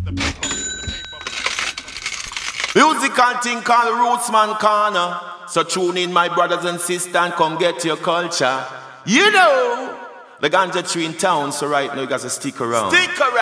Musical thing called Rootsman Corner. So tune in, my brothers and sisters, and come get your culture. You know, the ganja tree in town, so right now you guys stick around. Stick around.